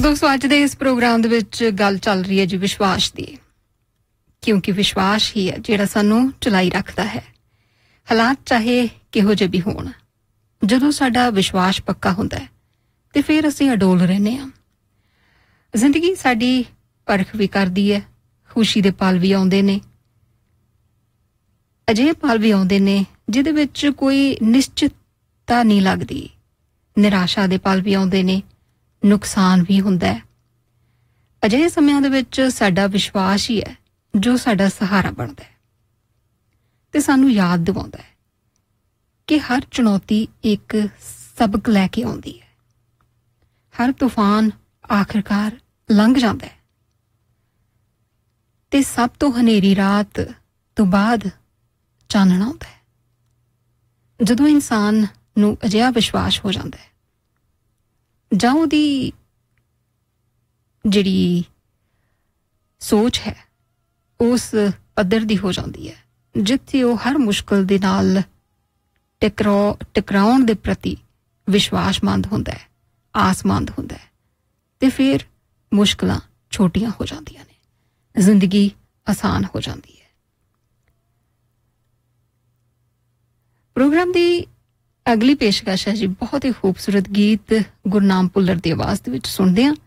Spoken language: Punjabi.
ਦੋਸਤੋ ਅੱਜ ਦੇ ਇਸ ਪ੍ਰੋਗਰਾਮ ਦੇ ਵਿੱਚ ਗੱਲ ਚੱਲ ਰਹੀ ਹੈ ਜੀ ਵਿਸ਼ਵਾਸ ਦੀ, ਕਿਉਂਕਿ ਵਿਸ਼ਵਾਸ ਹੀ ਹੈ ਜਿਹੜਾ ਸਾਨੂੰ ਚਲਾਈ ਰੱਖਦਾ ਹੈ। ਹਾਲਾਤ ਚਾਹੇ ਕਿਹੋ ਜਿਹੇ ਵੀ ਹੋਣ, ਜਦੋਂ ਸਾਡਾ ਵਿਸ਼ਵਾਸ ਪੱਕਾ ਹੁੰਦਾ ਹੈ ਤੇ ਫਿਰ ਅਸੀਂ ਅਡੋਲ ਰਹਿੰਦੇ ਹਾਂ। ਜ਼ਿੰਦਗੀ ਸਾਡੀ ਪਰਖ ਵੀ ਕਰਦੀ ਹੈ, ਖੁਸ਼ੀ ਦੇ ਪਲ ਵੀ ਆਉਂਦੇ ਨੇ, ਅਜਿਹੇ ਪਲ ਵੀ ਆਉਂਦੇ ਨੇ ਜਿਹਦੇ ਵਿੱਚ ਕੋਈ ਨਿਸ਼ਚਿਤਤਾ ਨਹੀਂ ਲੱਗਦੀ, ਨਿਰਾਸ਼ਾ ਦੇ ਪਲ ਵੀ ਆਉਂਦੇ ਨੇ, ਨੁਕਸਾਨ ਵੀ ਹੁੰਦਾ ਹੈ। ਅਜਿਹੇ ਸਮਿਆਂ ਦੇ ਵਿੱਚ ਸਾਡਾ ਵਿਸ਼ਵਾਸ ਹੀ ਹੈ ਜੋ ਸਾਡਾ ਸਹਾਰਾ ਬਣਦਾ ਹੈ ਤੇ ਸਾਨੂੰ ਯਾਦ ਦਿਵਾਉਂਦਾ ਹੈ ਕਿ ਹਰ ਚੁਣੌਤੀ ਇੱਕ ਸਬਕ ਲੈ ਕੇ ਆਉਂਦੀ ਹੈ। ਹਰ ਤੂਫਾਨ ਆਖਿਰਕਾਰ ਲੰਘ ਜਾਂਦਾ ਹੈ ਤੇ ਸਭ ਤੋਂ ਹਨੇਰੀ ਰਾਤ ਤੋਂ ਬਾਅਦ ਚਾਨਣ ਆਉਂਦਾ ਹੈ। ਜਦੋਂ ਇਨਸਾਨ ਨੂੰ ਅਜਿਹਾ ਵਿਸ਼ਵਾਸ ਹੋ ਜਾਂਦਾ ਹੈ ਜਾਂ ਉਹਦੀ ਜਿਹੜੀ ਸੋਚ ਹੈ ਉਸ ਪੱਧਰ ਦੀ ਹੋ ਜਾਂਦੀ ਹੈ ਜਿੱਥੇ ਉਹ ਹਰ ਮੁਸ਼ਕਿਲ ਦੇ ਨਾਲ ਟਕਰਾਉਣ ਦੇ ਪ੍ਰਤੀ ਵਿਸ਼ਵਾਸਮੰਦ ਹੁੰਦਾ ਹੈ, ਆਸਮੰਦ ਹੁੰਦਾ ਹੈ ਤੇ ਫਿਰ ਮੁਸ਼ਕਿਲਾਂ ਛੋਟੀਆਂ ਹੋ ਜਾਂਦੀਆਂ ਨੇ, ਜ਼ਿੰਦਗੀ ਆਸਾਨ ਹੋ ਜਾਂਦੀ ਹੈ। ਪ੍ਰੋਗਰਾਮ ਦੀ ਅਗਲੀ ਪੇਸ਼ਕਸ਼ ਹੈ ਜੀ ਬਹੁਤ ਹੀ ਖੂਬਸੂਰਤ ਗੀਤ ਗੁਰਨਾਮ ਭੁੱਲਰ ਦੀ ਆਵਾਜ਼ ਦੇ ਵਿੱਚ ਸੁਣਦੇ ਹਾਂ।